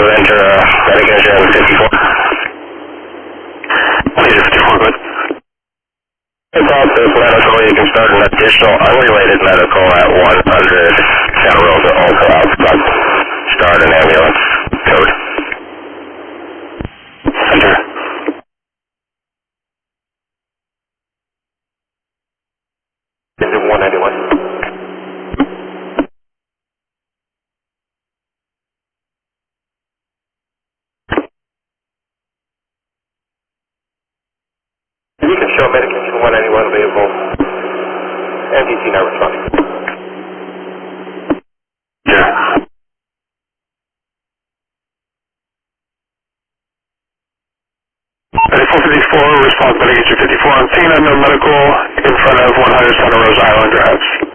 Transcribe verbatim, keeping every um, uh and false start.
enter uh, medication fifty-four. Please, fifty-four, good. About this medical, you can start an additional unrelated medical at one hundred Santa Rosa, also outside. Start an ambulance. Code. Enter. Into one ninety-one. You can show medication one ninety-one available. M D T not responding. Yeah. thirty-four fifty-four, response medication fifty-four on scene, unknown medical in front of one hundred Santa Rosa Island Drive.